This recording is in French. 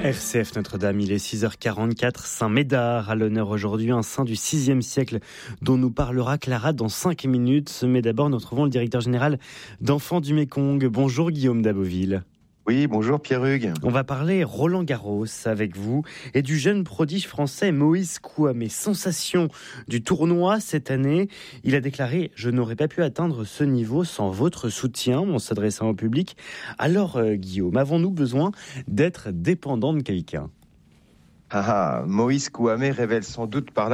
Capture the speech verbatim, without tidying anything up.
R C F Notre-Dame, il est six heures quarante-quatre, Saint-Médard à l'honneur aujourd'hui, un saint du sixième siècle dont nous parlera Clara dans cinq minutes. Mais d'abord, nous retrouvons le directeur général d'Enfants du Mékong. Bonjour Guillaume Daboville. Oui, bonjour Pierre-Hugues. On va parler Roland Garros avec vous et du jeune prodige français Moïse Kouamé. Sensation du tournoi cette année. Il a déclaré « Je n'aurais pas pu atteindre ce niveau sans votre soutien » en s'adressant au public. Alors euh, Guillaume, avons-nous besoin d'être dépendants de quelqu'un ? Ah, ah, Moïse Kouamé révèle sans doute par là